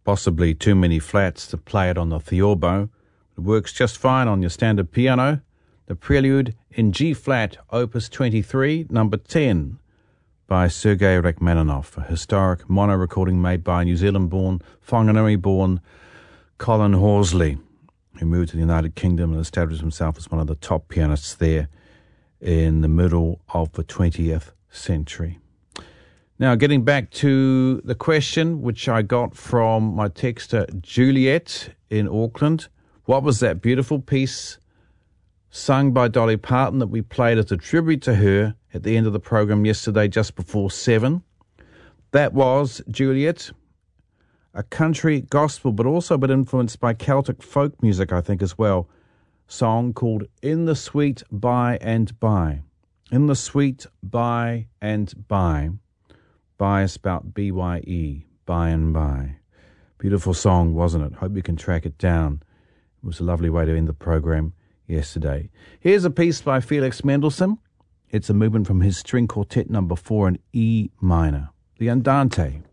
possibly too many flats to play it on the theorbo. It works just fine on your standard piano. The Prelude in G-flat, Opus 23, number 10, by Sergei Rachmaninoff, a historic mono recording made by New Zealand-born, Whanganui-born Colin Horsley, who moved to the United Kingdom and established himself as one of the top pianists there in the middle of the 20th century. Now, getting back to the question, which I got from my texter Juliet in Auckland, what was that beautiful piece sung by Dolly Parton that we played as a tribute to her at the end of the program yesterday just before 7? That was, Juliet, a country gospel, but also a bit influenced by Celtic folk music, I think, as well, song called In the Sweet By and By. In the Sweet By and By. By is spelled B-Y-E, by and by. Beautiful song, wasn't it? Hope you can track it down. It was a lovely way to end the program yesterday. Here's a piece by Felix Mendelssohn. It's a movement from his string quartet number 4 in E minor, the Andante.